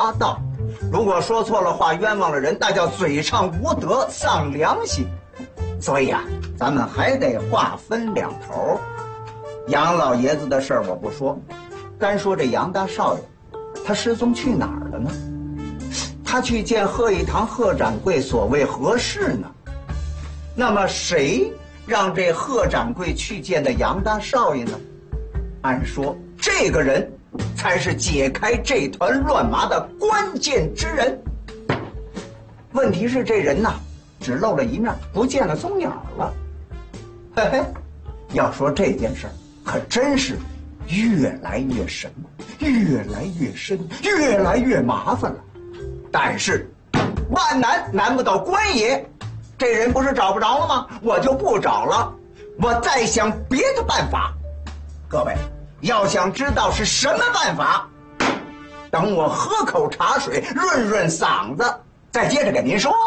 八道。如果说错了话，冤枉了人，那叫嘴上无德，丧良心。所以啊，咱们还得话分两头。杨老爷子的事儿我不说，单说这杨大少爷，他失踪去哪儿了呢？他去见贺一堂贺掌柜，所谓何事呢？那么谁让这贺掌柜去见的杨大少爷呢？按说这个人才是解开这团乱麻的关键之人。问题是这人呐，只露了一面，不见了踪影了。嘿嘿，要说这件事儿，可真是越来越神，越来越深，越来越麻烦了。但是万难不倒关爷，这人不是找不着了吗？我就不找了，我再想别的办法。各位要想知道是什么办法，等我喝口茶水润润嗓子，再接着跟您说。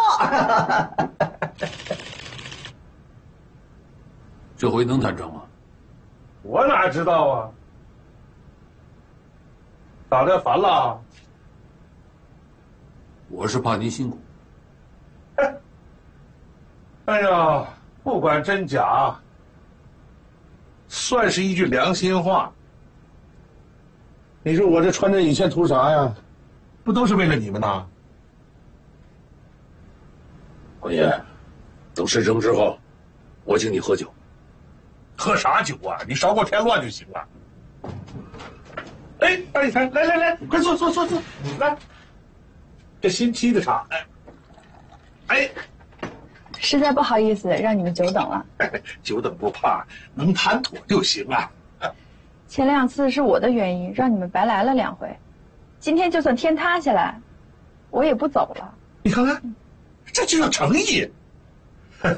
这回能谈成吗？ 我哪知道啊？咋的，烦了？ 我是怕您辛苦。 哎呀，不管真假，算是一句良心话。你说我这穿着以前图啥呀？不都是为了你们呐？ 关爷，等事成之后，我请你喝酒。 喝啥酒啊？你少给我添乱就行了。哎，二姨才，来，快坐，来，这新沏的茶，哎， 实在不好意思让你们久等了。 久等不怕，能谈妥就行了。 前2次是我的原因，让你们白来了2回，今天就算天塌下来，我也不走了。 你看看，这就叫诚意。